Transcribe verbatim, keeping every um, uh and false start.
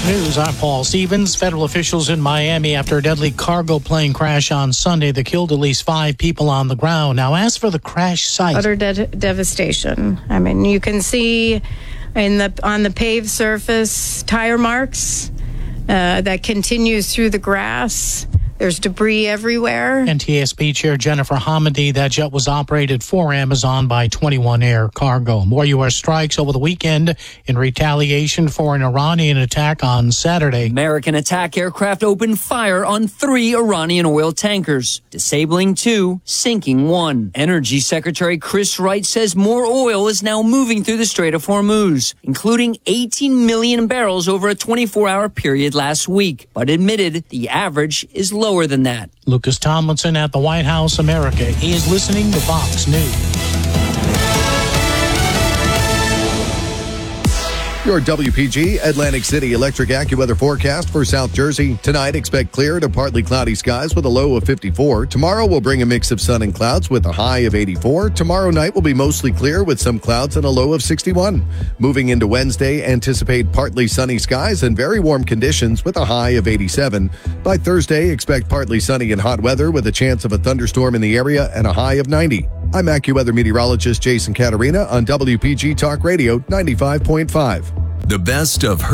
News, I'm Paul Stevens. Federal officials in Miami after a deadly cargo plane crash on Sunday that killed at least five people on the ground. Now, as for the crash site, utter de- devastation. I mean, you can see in the on the paved surface tire marks uh, that continues through the grass. There's debris everywhere. N T S B Chair Jennifer Hamady, that jet was operated for Amazon by twenty-one Air Cargo. More U S strikes over the weekend in retaliation for an Iranian attack on Saturday. American attack aircraft opened fire on three Iranian oil tankers, disabling two, sinking one. Energy Secretary Chris Wright says more oil is now moving through the Strait of Hormuz, including eighteen million barrels over a twenty-four hour period last week, but admitted the average is lower than that. Lucas Tomlinson at the White House, America. He is listening to Fox News. Your W P G Atlantic City Electric AccuWeather forecast for South Jersey. Tonight, expect clear to partly cloudy skies with a low of fifty-four. Tomorrow will bring a mix of sun and clouds with a high of eighty-four. Tomorrow night will be mostly clear with some clouds and a low of sixty-one. Moving into Wednesday, anticipate partly sunny skies and very warm conditions with a high of eighty-seven. By Thursday, expect partly sunny and hot weather with a chance of a thunderstorm in the area and a high of ninety. I'm AccuWeather meteorologist Jason Caterina on W P G Talk Radio ninety-five point five. The best of her